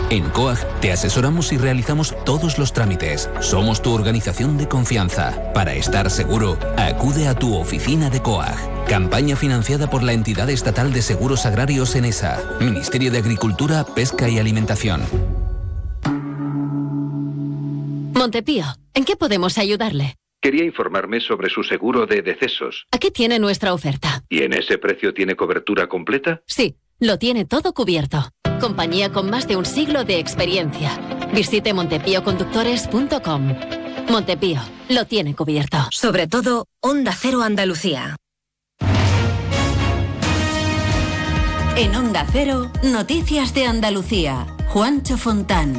En COAG te asesoramos y realizamos todos los trámites. Somos tu organización de confianza. Para estar seguro, acude a tu oficina de COAG. Campaña financiada por la entidad estatal de seguros agrarios ENESA, Ministerio de Agricultura, Pesca y Alimentación. Montepío, ¿en qué podemos ayudarle? Quería informarme sobre su seguro de decesos. Aquí tiene nuestra oferta. ¿Y en ese precio tiene cobertura completa? Sí, lo tiene todo cubierto. Compañía con más de un siglo de experiencia. Visite montepíoconductores.com. Montepío, lo tiene cubierto. Sobre todo, Onda Cero Andalucía. En Onda Cero, Noticias de Andalucía. Juancho Fontán.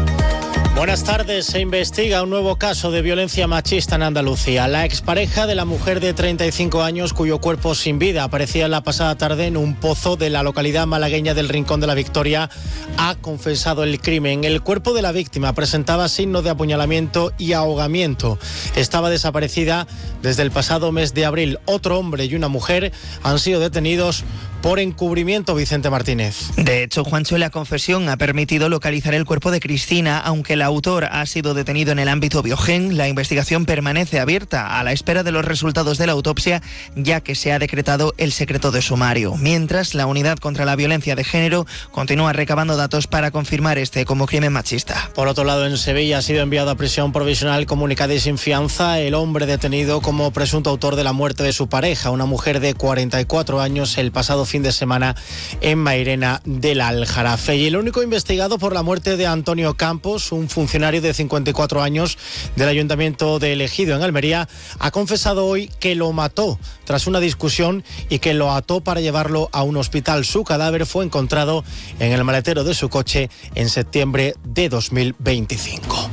Buenas tardes. Se investiga un nuevo caso de violencia machista en Andalucía. La expareja de la mujer de 35 años cuyo cuerpo sin vida aparecía la pasada tarde en un pozo de la localidad malagueña del Rincón de la Victoria ha confesado el crimen. El cuerpo de la víctima presentaba signos de apuñalamiento y ahogamiento. Estaba desaparecida desde el pasado mes de abril. Otro hombre y una mujer han sido detenidos por encubrimiento. Vicente Martínez. De hecho, Juancho, la confesión ha permitido localizar el cuerpo de Cristina, aunque el autor ha sido detenido en el ámbito Biogen. La investigación permanece abierta a la espera de los resultados de la autopsia, ya que se ha decretado el secreto de sumario. Mientras, la Unidad contra la Violencia de Género continúa recabando datos para confirmar este como crimen machista. Por otro lado, en Sevilla ha sido enviado a prisión provisional comunicada y sin fianza el hombre detenido como presunto autor de la muerte de su pareja, una mujer de 44 años, el pasado fin de semana en Mairena del Aljarafe. Y el único investigado por la muerte de Antonio Campos, un funcionario de 54 años del Ayuntamiento de Ejido en Almería, ha confesado hoy que lo mató tras una discusión y que lo ató para llevarlo a un hospital. Su cadáver fue encontrado en el maletero de su coche en septiembre de 2025.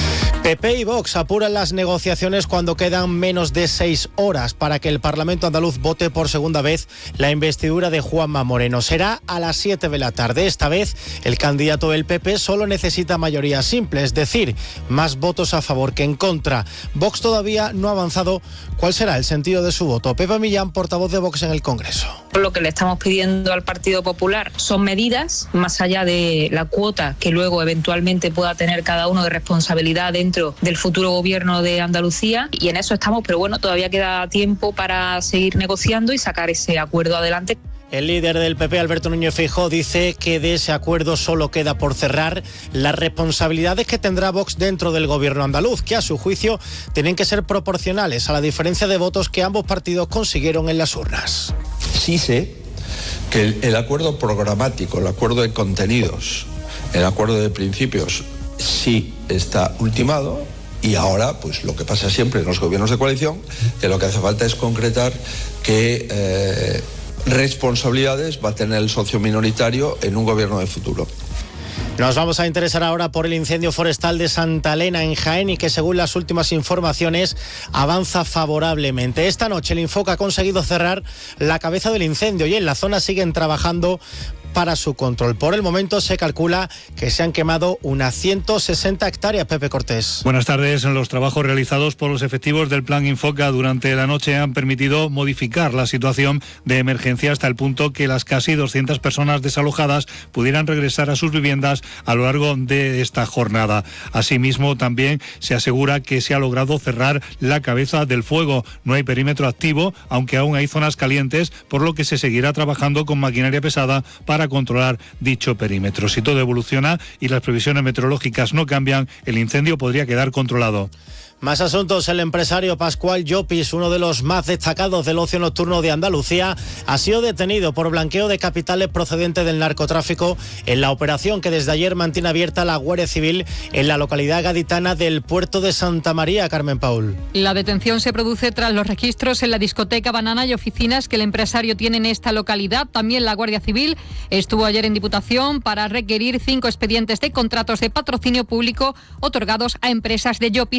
PP y Vox apuran las negociaciones cuando quedan menos de 6 horas para que el Parlamento andaluz vote por segunda vez la investidura de Juanma Moreno. Será a las 7 de la tarde. Esta vez el candidato del PP solo necesita mayoría simple, es decir, más votos a favor que en contra. Vox todavía no ha avanzado cuál será el sentido de su voto. Pepa Millán, portavoz de Vox en el Congreso. Lo que le estamos pidiendo al Partido Popular son medidas, más allá de la cuota que luego eventualmente pueda tener cada uno de responsabilidad dentro del futuro gobierno de Andalucía, y en eso estamos, pero bueno, todavía queda tiempo para seguir negociando y sacar ese acuerdo adelante. El líder del PP, Alberto Núñez Feijóo, dice que de ese acuerdo solo queda por cerrar las responsabilidades que tendrá Vox dentro del gobierno andaluz, que a su juicio tienen que ser proporcionales a la diferencia de votos que ambos partidos consiguieron en las urnas. Sí sé que el acuerdo programático, el acuerdo de contenidos, el acuerdo de principios sí está ultimado, y ahora pues lo que pasa siempre en los gobiernos de coalición, que lo que hace falta es concretar qué responsabilidades va a tener el socio minoritario en un gobierno de futuro. Nos vamos a interesar ahora por el incendio forestal de Santa Elena en Jaén, y que según las últimas informaciones avanza favorablemente. Esta noche el Infoca ha conseguido cerrar la cabeza del incendio y en la zona siguen trabajando para su control. Por el momento se calcula que se han quemado unas 160 hectáreas. Pepe Cortés. Buenas tardes. Los trabajos realizados por los efectivos del Plan Infoca durante la noche han permitido modificar la situación de emergencia hasta el punto que las casi 200 personas desalojadas pudieran regresar a sus viviendas a lo largo de esta jornada. Asimismo, también se asegura que se ha logrado cerrar la cabeza del fuego. No hay perímetro activo, aunque aún hay zonas calientes, por lo que se seguirá trabajando con maquinaria pesada para controlar dicho perímetro. Si todo evoluciona y las previsiones meteorológicas no cambian, el incendio podría quedar controlado. Más asuntos. El empresario Pascual Llopis, uno de los más destacados del ocio nocturno de Andalucía, ha sido detenido por blanqueo de capitales procedente del narcotráfico en la operación que desde ayer mantiene abierta la Guardia Civil en la localidad gaditana del Puerto de Santa María. Carmen Paul. La detención se produce tras los registros en la discoteca Banana y oficinas que el empresario tiene en esta localidad. También la Guardia Civil estuvo ayer en Diputación para requerir 5 expedientes de contratos de patrocinio público otorgados a empresas de Llopis que pertenecen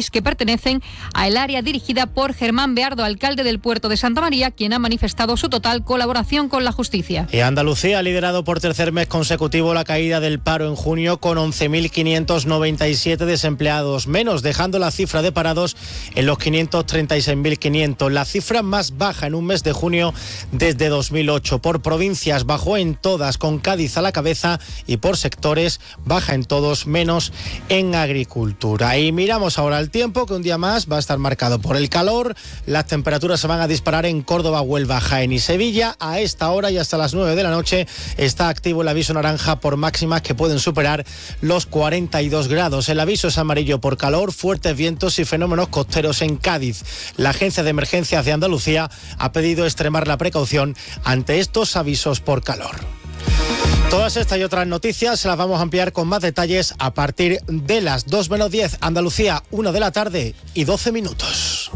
pertenecen al área dirigida por Germán Beardo, alcalde del puerto de Santa María, quien ha manifestado su total colaboración con la justicia. Y Andalucía ha liderado por tercer mes consecutivo la caída del paro en junio, con 11.597 desempleados menos, dejando la cifra de parados en los 536.500, la cifra más baja en un mes de junio desde 2008. Por provincias bajó en todas, con Cádiz a la cabeza, y por sectores baja en todos menos en agricultura. Y miramos ahora el tiempo, que un día más va a estar marcado por el calor. Las temperaturas se van a disparar en Córdoba, Huelva, Jaén y Sevilla. A esta hora y hasta las 9 de la noche está activo el aviso naranja por máximas que pueden superar los 42 grados. El aviso es amarillo por calor, fuertes vientos y fenómenos costeros en Cádiz. La Agencia de Emergencias de Andalucía ha pedido extremar la precaución ante estos avisos por calor. Todas estas y otras noticias se las vamos a ampliar con más detalles a partir de las 2 menos 10, Andalucía, 1 de la tarde y 12 minutos.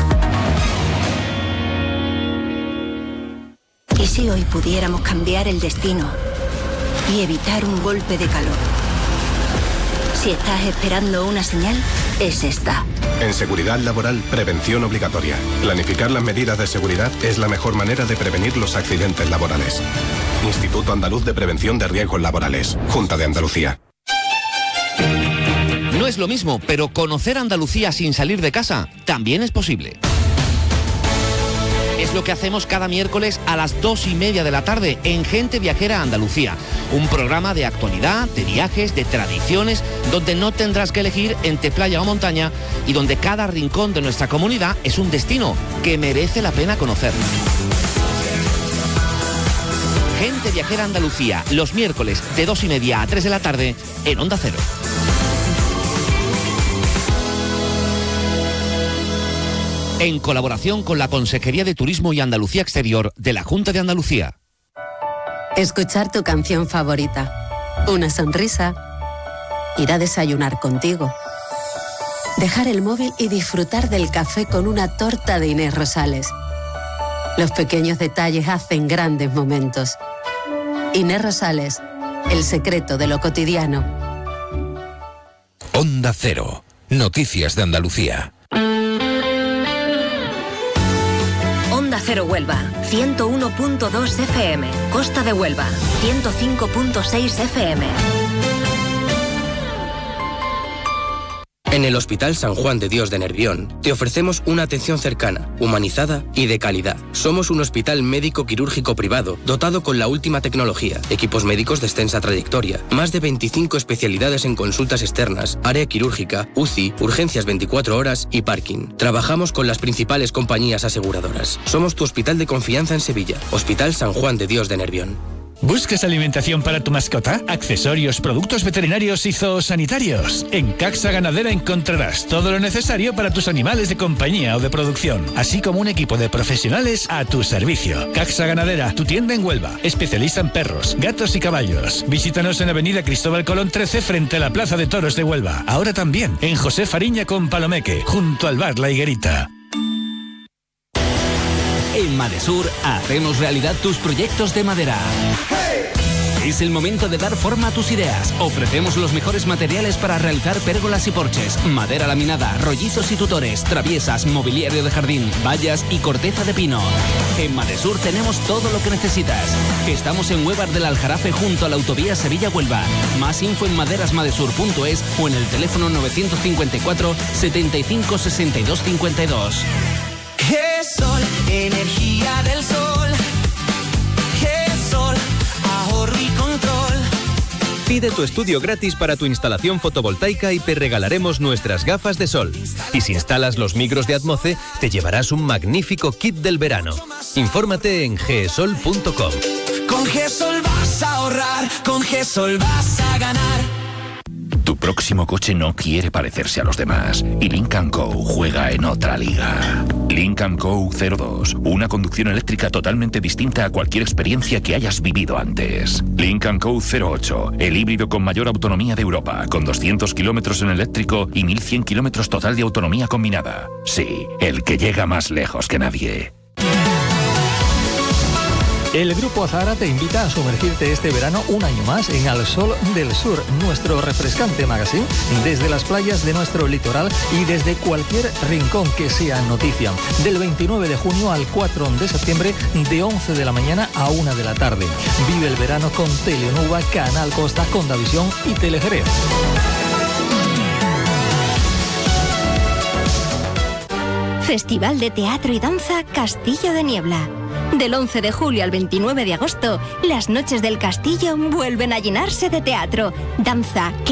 ¿Y si hoy pudiéramos cambiar el destino y evitar un golpe de calor? Si estás esperando una señal, es esta. En seguridad laboral, prevención obligatoria. Planificar las medidas de seguridad es la mejor manera de prevenir los accidentes laborales. Instituto Andaluz de Prevención de Riesgos Laborales. Junta de Andalucía. No es lo mismo, pero conocer Andalucía sin salir de casa también es posible. Es lo que hacemos cada miércoles a las 2:30 de la tarde en Gente Viajera Andalucía. Un programa de actualidad, de viajes, de tradiciones, donde no tendrás que elegir entre playa o montaña y donde cada rincón de nuestra comunidad es un destino que merece la pena conocer. Gente Viajera Andalucía, los miércoles de 2:30 a 3 de la tarde en Onda Cero. En colaboración con la Consejería de Turismo y Andalucía Exterior de la Junta de Andalucía. Escuchar tu canción favorita, una sonrisa, ir a desayunar contigo, dejar el móvil y disfrutar del café con una torta de Inés Rosales. Los pequeños detalles hacen grandes momentos. Inés Rosales, el secreto de lo cotidiano. Onda Cero, noticias de Andalucía. Onda Cero Huelva, 101.2 FM. Costa de Huelva, 105.6 FM. En el Hospital San Juan de Dios de Nervión te ofrecemos una atención cercana, humanizada y de calidad. Somos un hospital médico quirúrgico privado dotado con la última tecnología, equipos médicos de extensa trayectoria, más de 25 especialidades en consultas externas, área quirúrgica, UCI, urgencias 24 horas y parking. Trabajamos con las principales compañías aseguradoras. Somos tu hospital de confianza en Sevilla. Hospital San Juan de Dios de Nervión. ¿Buscas alimentación para tu mascota? Accesorios, productos veterinarios y zoosanitarios. En Caxa Ganadera encontrarás todo lo necesario para tus animales de compañía o de producción, así como un equipo de profesionales a tu servicio. Caxa Ganadera, tu tienda en Huelva, especialista en perros, gatos y caballos. Visítanos en Avenida Cristóbal Colón 13 frente a la Plaza de Toros de Huelva. Ahora también en José Fariña con Palomeque, junto al bar La Higuerita. En Madesur hacemos realidad tus proyectos de madera. Es el momento de dar forma a tus ideas. Ofrecemos los mejores materiales para realizar pérgolas y porches, madera laminada, rollizos y tutores, traviesas, mobiliario de jardín, vallas y corteza de pino. En Madesur tenemos todo lo que necesitas. Estamos en Huevar del Aljarafe junto a la autovía Sevilla-Huelva. Más info en maderasmadesur.es o en el teléfono 954 75 62 52. GESOL, energía del sol. GESOL, ahorro y control. Pide tu estudio gratis para tu instalación fotovoltaica y te regalaremos nuestras gafas de sol. Y si instalas los micros de Atmoce, te llevarás un magnífico kit del verano. Infórmate en gesol.com. Con GESOL vas a ahorrar, con GESOL vas a ganar. Tu próximo coche no quiere parecerse a los demás y Lynk & Co juega en otra liga. Lynk & Co 02, una conducción eléctrica totalmente distinta a cualquier experiencia que hayas vivido antes. Lynk & Co 08, el híbrido con mayor autonomía de Europa, con 200 kilómetros en eléctrico y 1100 kilómetros total de autonomía combinada. Sí, el que llega más lejos que nadie. El Grupo Azahara te invita a sumergirte este verano un año más en Al Sol del Sur, nuestro refrescante magazine, desde las playas de nuestro litoral y desde cualquier rincón que sea noticia. Del 29 de junio al 4 de septiembre, de 11 de la mañana a 1 de la tarde. Vive el verano con Teleonova, Canal Costa, Condavisión y Telejerez. Festival de Teatro y Danza Castillo de Niebla. Del 11 de julio al 29 de agosto, las noches del castillo vuelven a llenarse de teatro, danza,